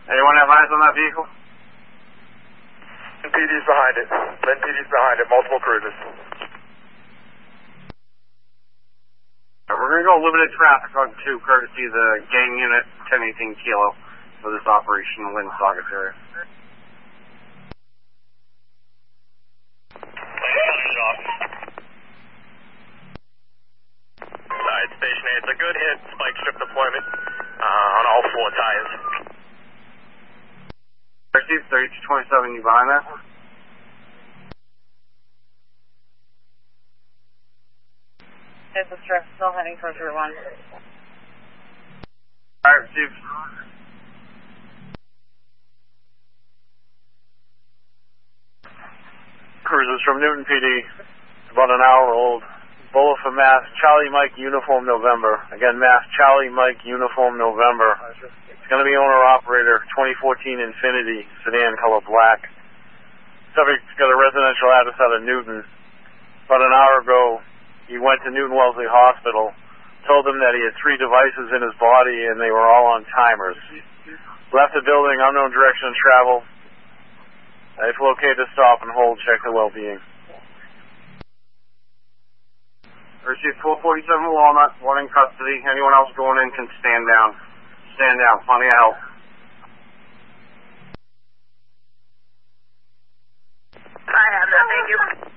Anyone have eyes on that vehicle? PD's behind it. PD's behind it. Multiple cruisers. We're going to go limited traffic on 2, courtesy of the gang unit 1018 Kilo for this operation in Woonsocket area. Side station 8, it's a good hit. Spike strip deployment on all 4 tires. Receive 3227, you behind that? Is the strip still heading towards Route 1? Alright, receive. Cruisers from Newton PD, about an hour old. Bullet for Mass, Charlie Mike Uniform November. Again, Mass, Charlie Mike Uniform November. It's going to be owner-operator, 2014 Infiniti, sedan color black. Subject's got a residential address out of Newton. About an hour ago, he went to Newton Wellesley Hospital, told them that he had 3 devices in his body and they were all on timers. Left the building, unknown direction of travel. If located, to stop and hold, check the well-being. Receive 447 Walnut, 1 in custody. Anyone else going in can stand down. Stand down, plenty of help. I have that, thank you.